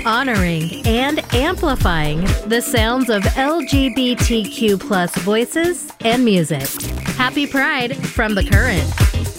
honoring and amplifying the sounds of LGBTQ+ voices and music. Happy Pride from The Current.